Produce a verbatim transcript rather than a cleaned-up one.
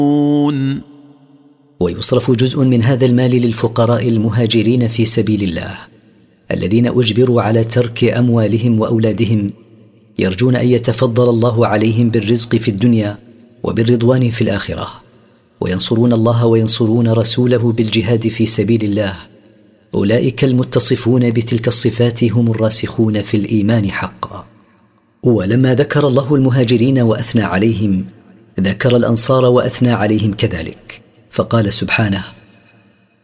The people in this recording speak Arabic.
ويصرف جزء من هذا المال للفقراء المهاجرين في سبيل الله الذين أجبروا على ترك أموالهم وأولادهم يرجون أن يتفضل الله عليهم بالرزق في الدنيا وبالرضوان في الآخرة، وينصرون الله وينصرون رسوله بالجهاد في سبيل الله. أولئك المتصفون بتلك الصفات هم الراسخون في الإيمان حقا. ولما ذكر الله المهاجرين وأثنى عليهم ذكر الأنصار وأثنى عليهم كذلك، فقال سبحانه: